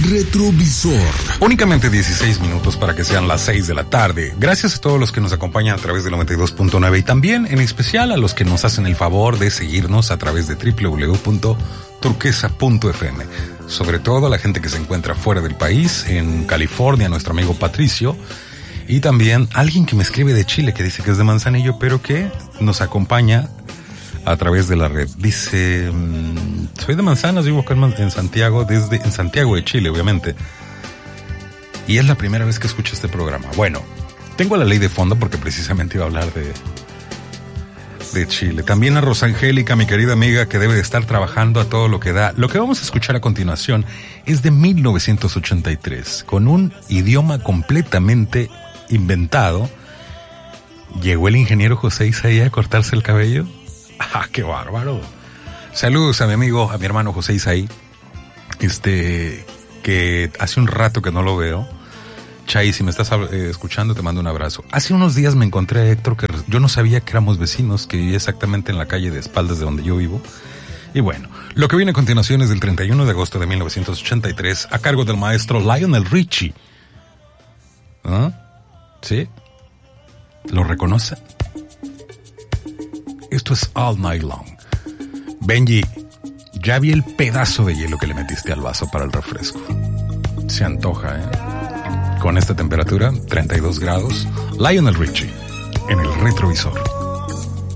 retrovisor. Únicamente 16 minutos para que sean las 6 de la tarde. Gracias a todos los que nos acompañan a través del 92.9 y también en especial a los que nos hacen el favor de seguirnos a través de www.turquesa.fm. Sobre todo a la gente que se encuentra fuera del país, en California, nuestro amigo Patricio. Y también alguien que me escribe de Chile, que dice que es de Manzanillo, pero que nos acompaña a través de la red. Dice, soy de Manzanas, vivo acá en Santiago, en Santiago de Chile, obviamente. Y es la primera vez que escucho este programa. Bueno, tengo la ley de fondo porque precisamente iba a hablar de Chile. También a Rosangélica, mi querida amiga, que debe de estar trabajando a todo lo que da. Lo que vamos a escuchar a continuación es de 1983, con un idioma completamente inventado. ¿Llegó el ingeniero José Isaí a cortarse el cabello? ¡Ah, qué bárbaro! Saludos a mi amigo, a mi hermano José Isaí, que hace un rato que no lo veo. Chay, si me estás escuchando, te mando un abrazo. Hace unos días me encontré a Héctor, que yo no sabía que éramos vecinos, que vivía exactamente en la calle de espaldas de donde yo vivo. Y bueno, lo que viene a continuación es del 31 de agosto de 1983, a cargo del maestro Lionel Richie. ¿Ah? ¿Sí? ¿Lo reconocen? Esto es All Night Long. Benji, ya vi el pedazo de hielo que le metiste al vaso para el refresco. Se antoja, ¿eh? Con esta temperatura, 32 grados, Lionel Richie, en el retrovisor.